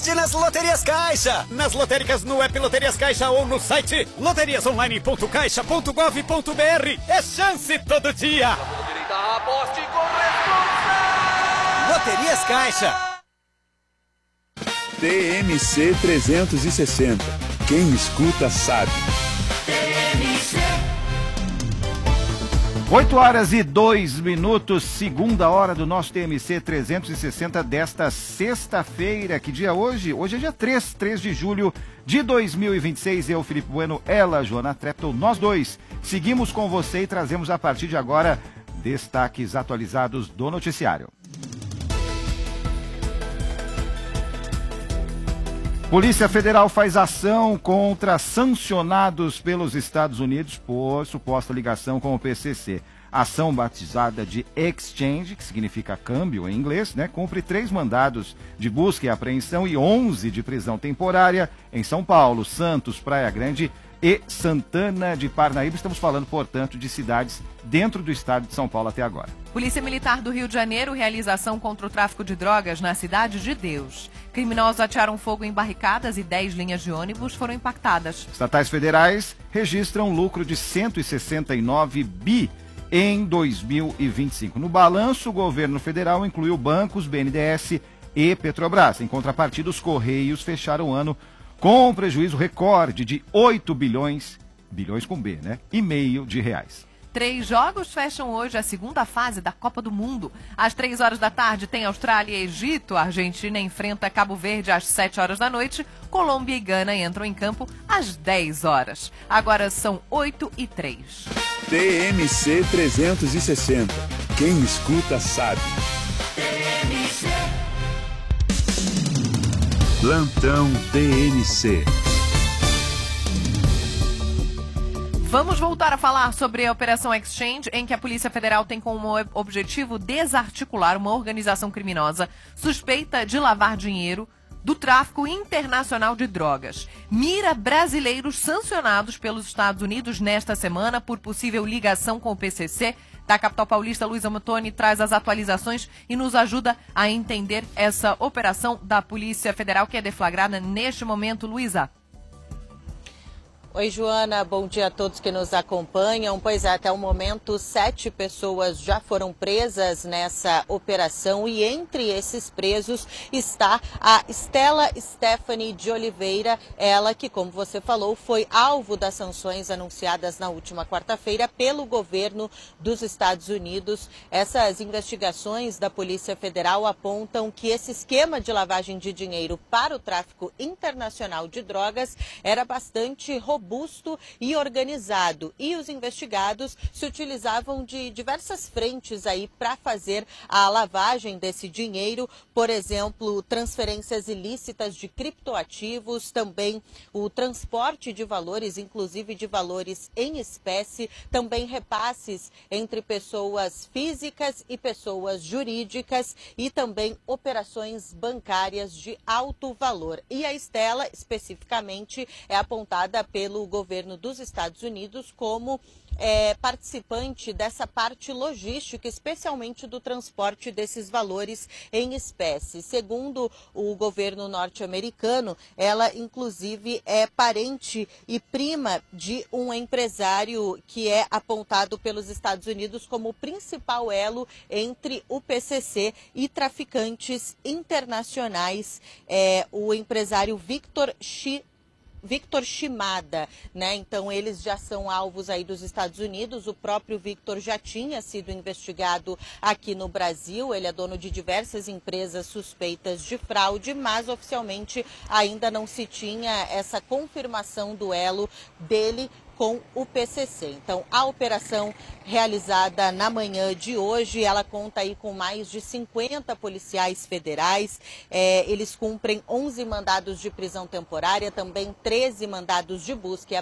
sorte nas Loterias Caixa. Nas lotéricas no app Loterias Caixa ou no site loteriasonline.caixa.gov.br. É chance todo dia. Aposte com responsa. Loterias Caixa. TMC 360. Quem escuta sabe. 8h02, segunda hora do nosso TMC 360 desta sexta-feira. Que dia é hoje? Hoje é dia 3 de julho de 2026. Eu, Felipe Bueno, ela, Joana Treptow, nós dois seguimos com você e trazemos a partir de agora destaques atualizados do noticiário. Polícia Federal faz ação contra sancionados pelos Estados Unidos por suposta ligação com o PCC. Ação batizada de Exchange, que significa câmbio em inglês, cumpre 3 mandados de busca e apreensão e 11 de prisão temporária em São Paulo, Santos, Praia Grande e Santana de Parnaíba. Estamos falando, portanto, de cidades dentro do estado de São Paulo até agora. Polícia Militar do Rio de Janeiro realiza ação contra o tráfico de drogas na Cidade de Deus. Criminosos atearam fogo em barricadas e 10 linhas de ônibus foram impactadas. Estatais federais registram lucro de 169 bi em 2025. No balanço, o governo federal incluiu bancos, BNDES e Petrobras. Em contrapartida, os Correios fecharam o ano com um prejuízo recorde de 8 bilhões com B, e meio de reais. 3 jogos fecham hoje a segunda fase da Copa do Mundo. Às 3 horas da tarde tem Austrália e Egito. A Argentina enfrenta Cabo Verde às 7 horas da noite. Colômbia e Gana entram em campo às 10 horas. Agora são 8h03. TMC 360. Quem escuta sabe. Plantão TMC. Vamos voltar a falar sobre a Operação Exchange, em que a Polícia Federal tem como objetivo desarticular uma organização criminosa suspeita de lavar dinheiro do tráfico internacional de drogas. Mira brasileiros sancionados pelos Estados Unidos nesta semana por possível ligação com o PCC. Da capital paulista, Luísa Montoni traz as atualizações e nos ajuda a entender essa operação da Polícia Federal que é deflagrada neste momento. Luísa. Oi, Joana, bom dia a todos que nos acompanham. Pois é, até o momento 7 pessoas já foram presas nessa operação e entre esses presos está a Stella Stephanie de Oliveira, ela que, como você falou, foi alvo das sanções anunciadas na última quarta-feira pelo governo dos Estados Unidos. Essas investigações da Polícia Federal apontam que esse esquema de lavagem de dinheiro para o tráfico internacional de drogas era bastante robusto e organizado, e os investigados se utilizavam de diversas frentes aí para fazer a lavagem desse dinheiro, por exemplo, transferências ilícitas de criptoativos, também o transporte de valores, inclusive de valores em espécie, também repasses entre pessoas físicas e pessoas jurídicas e também operações bancárias de alto valor. E a Stella, especificamente, é apontada pelo governo dos Estados Unidos como participante dessa parte logística, especialmente do transporte desses valores em espécie. Segundo o governo norte-americano, ela inclusive é parente e prima de um empresário que é apontado pelos Estados Unidos como o principal elo entre o PCC e traficantes internacionais, o empresário Victor Shimada, Então eles já são alvos aí dos Estados Unidos. O próprio Victor já tinha sido investigado aqui no Brasil. Ele é dono de diversas empresas suspeitas de fraude, mas oficialmente ainda não se tinha essa confirmação do elo dele com o PCC. Então, a operação realizada na manhã de hoje, ela conta aí com mais de 50 policiais federais. Eles cumprem 11 mandados de prisão temporária, também 13 mandados de busca e